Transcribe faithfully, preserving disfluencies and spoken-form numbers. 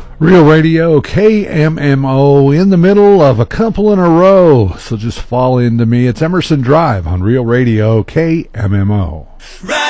Real Radio K M M O, in the middle of a couple in a row, so just fall into me. It's Emerson Drive on Real Radio K M M O. Right.